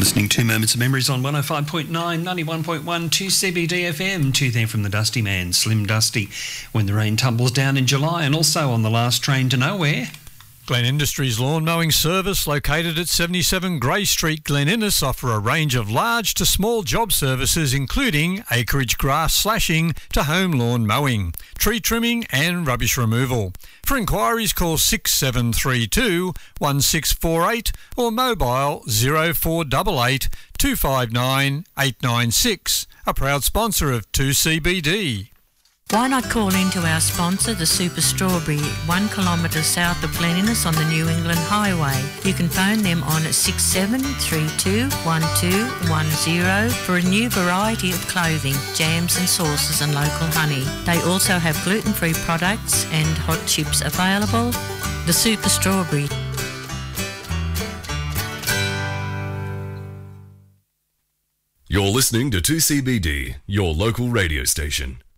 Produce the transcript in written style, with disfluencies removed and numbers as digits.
listening to Moments of Memories on 105.9, 91.1, 2CBD FM. To there from the Dusty Man, Slim Dusty, When the Rain Tumbles Down in July, and also on The Last Train to Nowhere. Glen Industries Lawn Mowing Service, located at 77 Grey Street, Glen Innes, offer a range of large to small job services including acreage grass slashing to home lawn mowing, tree trimming and rubbish removal. For inquiries, call 6732 1648 or mobile 0488 259 896. A proud sponsor of 2CBD. Why not call in to our sponsor, the Super Strawberry, 1 kilometre south of Glen Innes on the New England Highway. You can phone them on 6732 1210 for a new variety of clothing, jams and sauces and local honey. They also have gluten-free products and hot chips available. The Super Strawberry. You're listening to 2CBD, your local radio station.